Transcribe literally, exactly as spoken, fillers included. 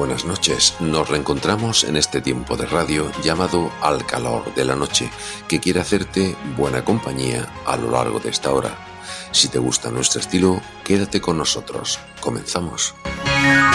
buenas noches. Nos reencontramos en este tiempo de radio llamado Al calor de la noche, que quiere hacerte buena compañía a lo largo de esta hora. Si te gusta nuestro estilo, quédate con nosotros. Comenzamos.